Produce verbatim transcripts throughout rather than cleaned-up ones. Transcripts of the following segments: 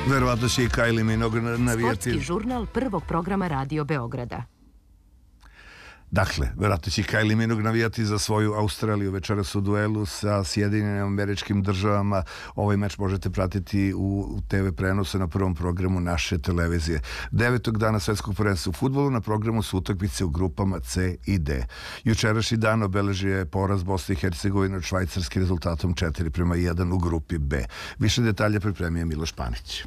Verovatno će i Kylie Minogue navijati. Sportski žurnal prvog programa Radio Beograda. Dakle, verovatno će Kylie Minogue navijati za svoju Australiju večeras u duelu sa Sjedinjenim Američkim Državama. Ovaj meč možete pratiti u te ve prenosu na prvom programu naše televizije. Devetog dana svetskog prvenstva u fudbalu na programu su utakmice u grupama C i D. Jučerašnji dan obeležio je poraz Bosne i Hercegovine od Švajcarske rezultatom četiri prema jedan u grupi B. Više detalja pripremio Miloš Panić.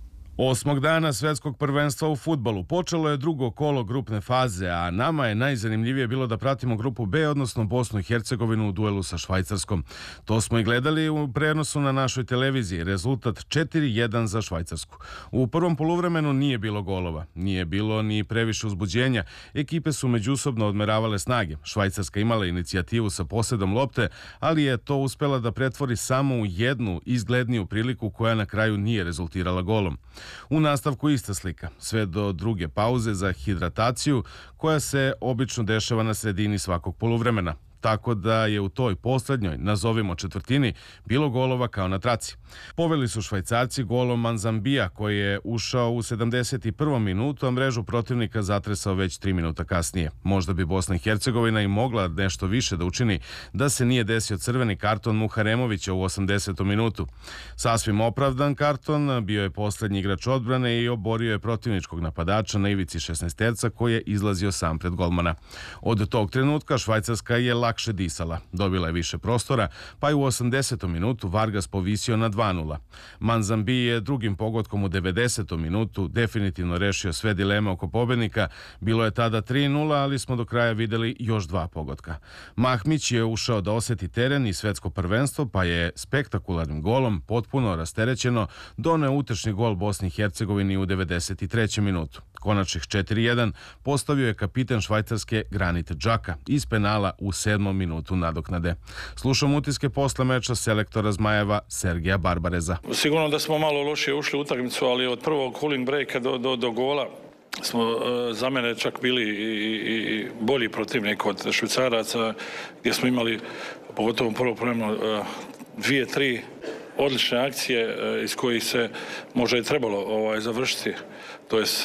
Osmog dana svetskog prvenstva u fudbalu počelo je drugo kolo grupne faze, a nama je najzanimljivije bilo da pratimo grupu B, odnosno Bosnu i Hercegovinu u duelu sa Švajcarskom. To smo i gledali u prenosu na našoj televiziji. Rezultat četiri jedan za Švajcarsku. U prvom poluvremenu nije bilo golova, nije bilo ni previše uzbuđenja. Ekipe su međusobno odmeravale snage. Švajcarska imala inicijativu sa posedom lopte, ali je to uspela da pretvori samo u jednu izgledniju priliku koja na kraju nije rezultirala golom. U nastavku ista slika, sve do druge pauze za hidrataciju koja se obično dešava na sredini svakog poluvremena. Tako da je u toj poslednjoj, nazovimo četvrtini, bilo golova kao na traci. Poveli su Švajcarci golom Manzambija koji je ušao u sedamdeset prvom minutu, a mrežu protivnika zatresao već tri minuta kasnije. Možda bi Bosna i Hercegovina i mogla nešto više da učini da se nije desio crveni karton Muharemovića u osamdesetom minutu. Sasvim opravdan karton, bio je poslednji igrač odbrane i oborio je protivničkog napadača na ivici šesnaesterca koji je izlazio sam pred golmana. Od tog trenutka Švajcarska je lakše disala. Dobila je više prostora, pa je u osamdesetom minutu Vargas povisio na dva nula. Manzambi je drugim pogodkom u devedesetom minutu definitivno rešio sve dileme oko pobednika. Bilo je tada tri nula, ali smo do kraja videli još dva pogotka. Mahmić je ušao da oseti teren i svetsko prvenstvo, pa je spektakularnim golom, potpuno rasterećeno, doneo utešni gol Bosni i Hercegovini u devedeset trećem minutu. Konačnih četiri jedan postavio je kapiten Švajcarske Granit Xhaka iz penala u sedmom minutu nadoknade. Slušamo utiske posle meča selektora Zmajeva Sergeja Barbareza. Sigurno da smo malo lošije ušli u utakmicu, ali od prvog cooling breaka do, do, do gola smo za mene čak bili i, i bolji protivnik od Švicaraca, gdje smo imali, pogotovo prvo premno, dvije, tri odlične akcije iz kojih se možda i trebalo ovaj, završiti, to jest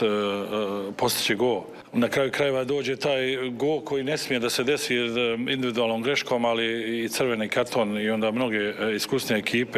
postići gol. Na kraju krajeva dođe taj gol koji ne smije da se desi individualnom greškom, ali i crveni karton i onda mnoge iskusne ekipe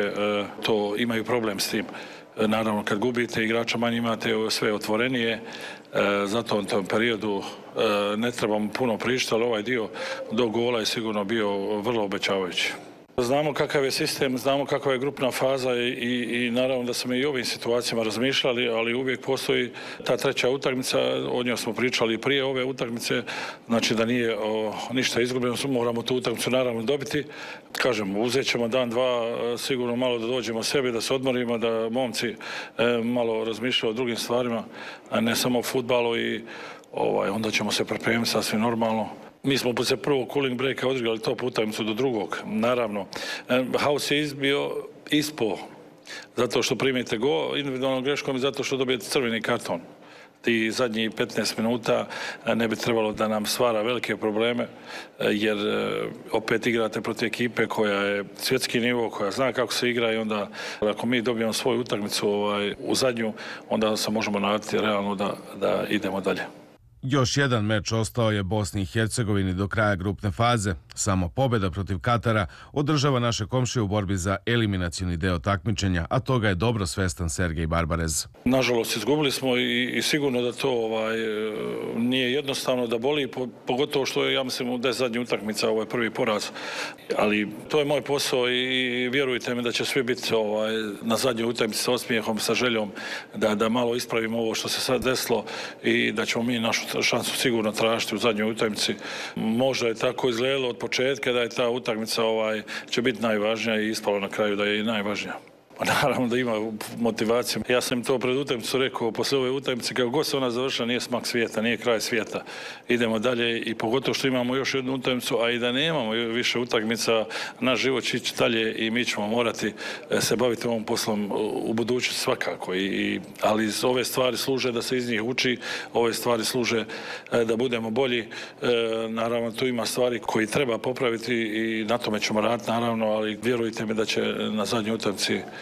to imaju problem s tim. Naravno, kad gubite igrača manje imate sve otvorenije, zato u tom periodu ne trebamo puno pričati, ali ovaj dio do gola je sigurno bio vrlo obećavajući. Znamo kakav je sistem, znamo kakva je grupna faza i, i, i naravno da smo i u ovim situacijama razmišljali, ali uvijek postoji ta treća utakmica, o njoj smo pričali prije ove utakmice, znači da nije o, ništa izgubljeno, moramo tu utakmicu naravno dobiti. Kažem, uzet ćemo dan, dva, sigurno malo da dođemo sebi, da se odmorimo, da momci e, malo razmišljaju o drugim stvarima, a ne samo o fudbalu i ovaj, onda ćemo se pripremiti sasvim normalno. Mi smo poslije prvog cooling breaka odigrali to utakmicu do drugog. Naravno, Haus je izbio ispo zato što primite go individualnom greškom i zato što dobijete crveni karton. Ti zadnjih petnaest minuta ne bi trebalo da nam stvara velike probleme, jer opet igrate protiv ekipe koja je svjetski nivo, koja zna kako se igra i onda ako mi dobijemo svoju utakmicu ovaj, u zadnju, onda se možemo nadati realno da, da idemo dalje. Još jedan meč ostao je Bosni i Hercegovini do kraja grupne faze. Samo pobjeda protiv Katara održava naše komšije u borbi za eliminacioni deo takmičenja, a toga je dobro svestan Sergej Barbarez. Nažalost, izgubili smo i, i sigurno da to ovaj, nije jednostavno, da boli, po, pogotovo što je, ja mislim, u deset zadnji utakmica, ovo je prvi poraz. Ali to je moj posao i vjerujte mi da će svi biti ovaj, na zadnjoj utakmici sa osmijehom, sa željom da, da malo ispravimo ovo što se sad desilo i da ćemo mi našu šansu sigurno tražiti u zadnjoj utakmici. Možda je tako izgledalo od početka da je ta utakmica ovaj, će biti najvažnija i ispalo na kraju da je i najvažnija. Pa naravno da ima motivacije. Ja sam im to pred utakmicu rekao, posle ove utakmice, kako god se ona završila, nije smak svijeta, nije kraj svijeta. Idemo dalje i pogotovo što imamo još jednu utakmicu, a i da nemamo više utakmica, naš život će ići dalje i mi ćemo morati se baviti ovom poslom u budućnosti svakako. I, ali ove stvari služe da se iz njih uči, ove stvari služe da budemo bolji. Naravno, tu ima stvari koji treba popraviti i na tome ćemo raditi, naravno, ali vjerujte mi da će na zadnjoj utakmici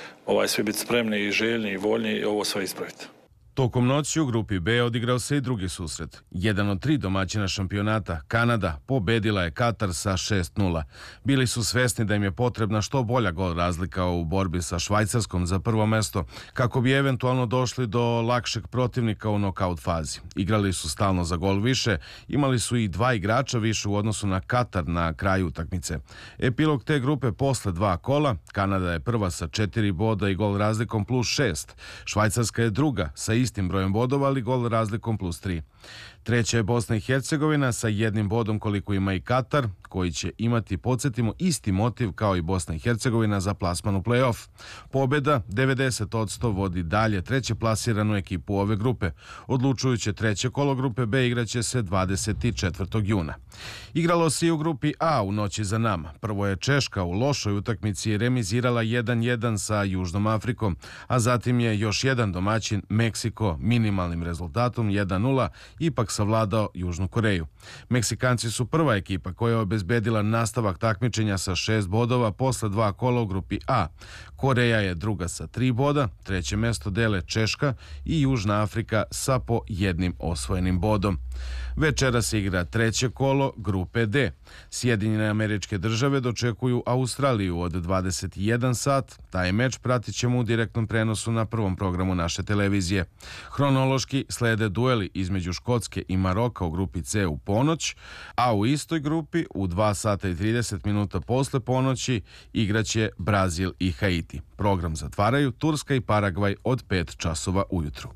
ovaj, svi biti spremni i željni i voljni i ovo sve ispraviti. Tokom noći u grupi B odigrao se i drugi susret. Jedan od tri domaćina šampionata, Kanada, pobedila je Katar sa šest nula. Bili su svesni da im je potrebna što bolja gol razlika u borbi sa Švajcarskom za prvo mesto, kako bi eventualno došli do lakšeg protivnika u nokaut fazi. Igrali su stalno za gol više, imali su i dva igrača više u odnosu na Katar na kraju utakmice. Epilog te grupe posle dva kola, Kanada je prva sa četiri boda i gol razlikom plus šest. Švajcarska je druga sa istim brojem bodova, ali gol razlikom plus tri. Treća je Bosna i Hercegovina sa jednim bodom koliko ima i Katar, koji će imati, podsjetimo, isti motiv kao i Bosna i Hercegovina za plasman u play-off. Pobjeda devedeset posto vodi dalje treće plasiranu ekipu ove grupe. Odlučujuće treće kolo grupe B igraće se dvadeset četvrtog juna. Igralo se i u grupi A u noći za nama. Prvo je Češka u lošoj utakmici remizirala jedan jedan sa Južnom Afrikom, a zatim je još jedan domaćin, Meksiko, minimalnim rezultatom jedan nula ipak savladao Južnu Koreju. Meksikanci su prva ekipa koja je obezbedila nastavak takmičenja sa šest bodova posle dva kola u grupi A. Koreja je druga sa tri boda, treće mesto dele Češka i Južna Afrika sa po jednim osvojenim bodom. Večera se igra treće kolo grupe D. Sjedinjene Američke Države dočekuju Australiju od dvadeset jedan sat. Taj meč pratit ćemo u direktnom prenosu na prvom programu naše televizije. Hronološki slede dueli između Škotske i Maroka u grupi C u ponoć, a u istoj grupi u dva sata i trideset minuta posle ponoći igraće Brazil i Haiti. Program zatvaraju Turska i Paragvaj od pet časova ujutru.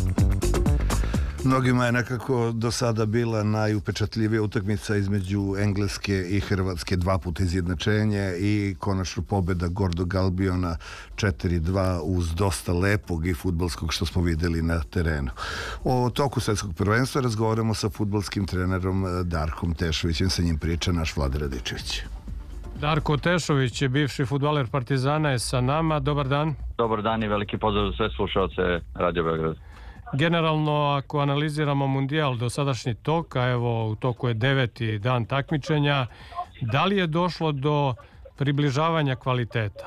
Mnogima je nekako do sada bila najupečatljivija utakmica između Engleske i Hrvatske, dva puta izjednačenje i konačno pobjeda Gordog Albiona četiri dva uz dosta lepog i fudbalskog što smo vidjeli na terenu. O toku svjetskog prvenstva razgovaramo sa fudbalskim trenerom Darkom Tešovićem, sa njim priča naš Vlada Radičević. Darko Tešović je bivši fudbaler Partizana, je sa nama. Dobar dan. Dobar dan i veliki pozdrav za sve slušalce Radio Beograd. Generalno, ako analiziramo mundijal do sadašnji tok, a evo u toku je deveti dan takmičenja, da li je došlo do približavanja kvaliteta?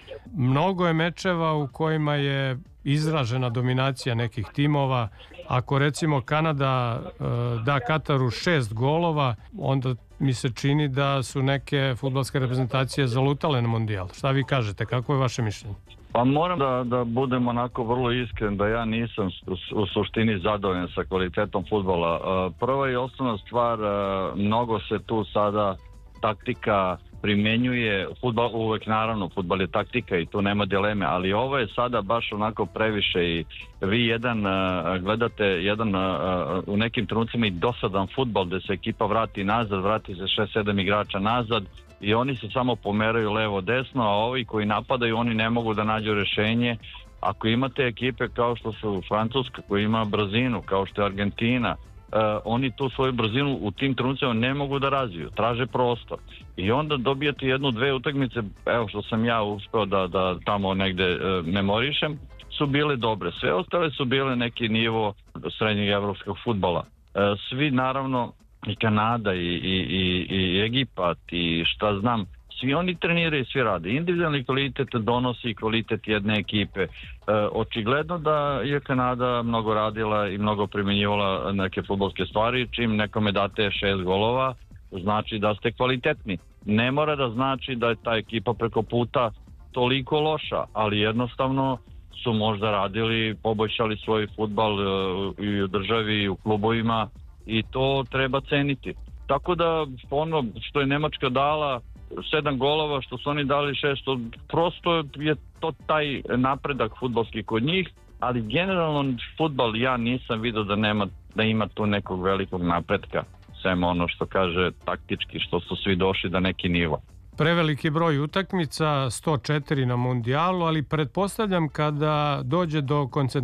Mnogo je mečeva u kojima je izražena dominacija nekih timova. Ako recimo Kanada da Kataru šest golova, onda mi se čini da su neke fudbalske reprezentacije zalutale na mundijal. Šta vi kažete? Kako je vaše mišljenje? Pa moram da, da budem onako vrlo iskren da ja nisam u, u suštini zadovoljan sa kvalitetom fudbala. Prva i osnovna stvar, mnogo se tu sada taktika primenjuje, fudbal uvek naravno, fudbal je taktika i tu nema dileme, ali ovo je sada baš onako previše i vi jedan gledate jedan u nekim trenucima i dosadan fudbal gde se ekipa vrati nazad, vrati se šest sedam igrača nazad i oni se samo pomeraju levo desno, a ovi koji napadaju oni ne mogu da nađu rešenje. Ako imate ekipe kao što su Francuska koja ima brzinu, kao što je Argentina, Uh, oni tu svoju brzinu u tim trenucima ne mogu da razviju, traže prostor i onda dobijate jednu, dve utakmice, evo što sam ja uspeo da, da tamo negde uh, memorišem, su bile dobre, sve ostale su bile neki nivo srednjeg evropskog fudbala. Uh, svi naravno i Kanada i, i, i, i Egipat i šta znam, svi oni treniraju i svi rade. Individualni kvalitet donosi kvalitet jedne ekipe. E, očigledno da je Kanada mnogo radila i mnogo primjenjivala neke fudbalske stvari. Čim nekome date šest golova, znači da ste kvalitetni. Ne mora da znači da je ta ekipa preko puta toliko loša, ali jednostavno su možda radili, poboljšali svoj fudbal i u državi i u klubovima i to treba ceniti. Tako da ono što je Nemačka dala sedam golova, što su oni dali šest, prosto je to taj napredak fudbalski kod njih, ali generalno fudbal ja nisam vidio da nema, da ima tu nekog velikog napretka, sem ono što kaže taktički, što su svi došli do neki nivo. Preveliki broj utakmica, sto četiri na mundijalu, ali pretpostavljam kada dođe do koncentracije